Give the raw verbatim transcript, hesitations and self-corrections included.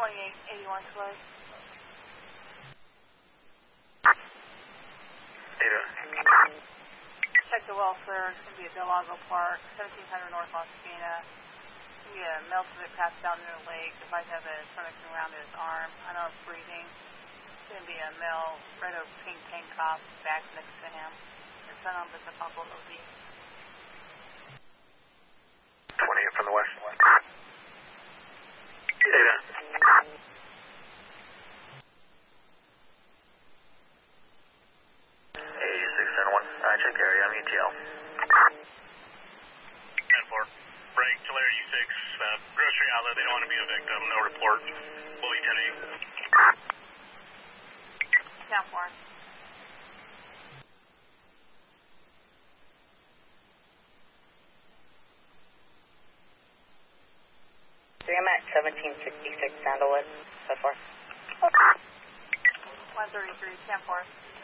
twenty-eight eighty-one close. Data. Check the welfare. It's going to be at Del Lago Park, seventeen hundred North Las Vegas. It's going to be a male that passed down in the lake. It might have a stomach around his arm. I know it's breathing. It's going to be a male, red or pink tank top, back next to him. His son on with the possible O D. twenty-eight from the west. Data. eighty-six ten one. Uh, check area. I'm E T L. ten four. Break, Tulare U six. Uh, grocery outlet. They don't want to be a victim. No report. Bully ten eight. ten four. I'm at seventeen sixty-six Sandalwood, so far. one thirty-three, ten four.